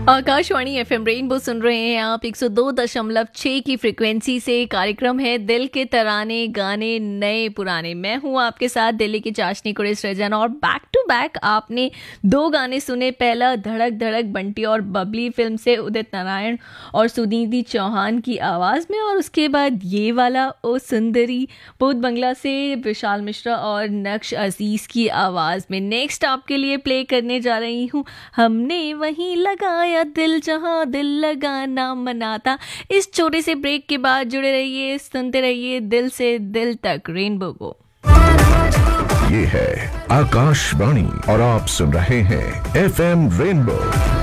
Akashvani FM rainbow सुन रहे हैं आप 102.6 की फ्रिक्वेंसी से। कार्यक्रम है दिल के तराने गाने नए पुराने। मैं हूं आपके साथ दिल्ली की चाशनी कुरेश सृजन और बैक टू बैक आपने दो गाने सुने। पहला धड़क धड़क बंटी और बबली फिल्म से उदित नारायण और सुनिधि चौहान की आवाज़ में, और उसके बाद ये वाला ओ सुंदरी भूत बंगला से विशाल मिश्रा और नक्श अजीज़ की आवाज़ में। नेक्स्ट आपके लिए प्ले करने जा रही हूँ हमने वहीं लगाया दिल जहां दिल लगाना मनाता। इस छोटे से ब्रेक के बाद जुड़े रहिए, सुनते रहिए दिल से दिल तक रेनबो को। ये है आकाशवाणी और आप सुन रहे हैं एफएम रेनबो।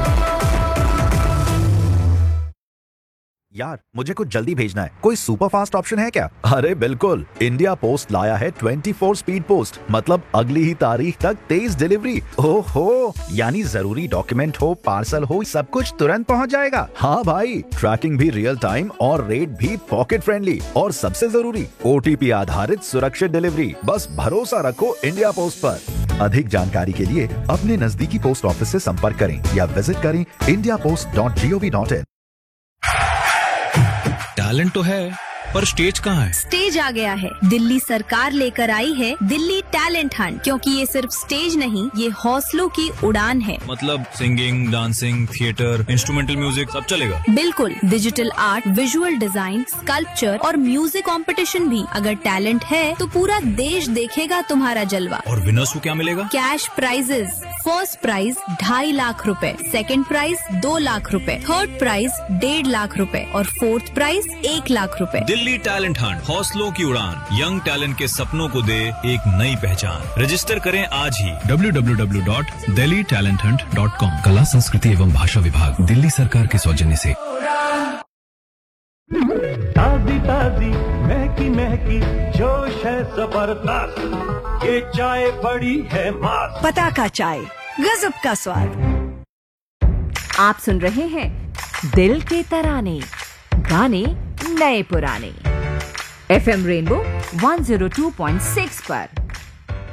यार मुझे कुछ जल्दी भेजना है, कोई सुपर फास्ट ऑप्शन है क्या? अरे बिल्कुल, इंडिया पोस्ट लाया है 24 स्पीड पोस्ट, मतलब अगली ही तारीख तक तेज डिलीवरी। ओहो, यानी जरूरी डॉक्यूमेंट हो, पार्सल हो, सब कुछ तुरंत पहुंच जाएगा। हाँ भाई, ट्रैकिंग भी रियल टाइम और रेट भी पॉकेट फ्रेंडली, और सबसे जरूरी OTP आधारित सुरक्षित डिलीवरी। बस भरोसा रखो इंडिया पोस्ट पर। अधिक जानकारी के लिए अपने नजदीकी पोस्ट ऑफिस से संपर्क करें या विजिट करें indiapost.gov.in। टैलेंट तो है, पर स्टेज कहाँ है? स्टेज आ गया है। दिल्ली सरकार लेकर आई है दिल्ली टैलेंट हंट, क्योंकि ये सिर्फ स्टेज नहीं, ये हौसलों की उड़ान है। मतलब singing, dancing, theatre, instrumental music सब चलेगा? बिल्कुल, digital art, visual design, sculpture और म्यूजिक कंपटीशन भी। अगर टैलेंट है तो पूरा देश देखेगा तुम्हारा जलवा। और विनर्स को क्या मिलेगा? Cash prices. First prize 2.5 lakh रुपए, सेकंड प्राइज 2 लाख रुपए, थर्ड प्राइज 1.5 लाख रुपए और फोर्थ प्राइज 1 लाख रुपए। दिल्ली टैलेंट हंट, हौसलों की उड़ान, यंग टैलेंट के सपनों को दे एक नई पहचान। रजिस्टर करें आज ही www.delhitalenthunt.com। कला संस्कृति एवं भाषा विभाग, दिल्ली सरकार के सौजन्य से। ताजी ताजी महकी महकी जोश है जबरदस्त, ये चाय बड़ी है मस्त। पताका चाय, गजब का स्वाद। आप सुन रहे हैं दिल के तराने गाने नए पुराने एफएम रेनबो 102.6 पर।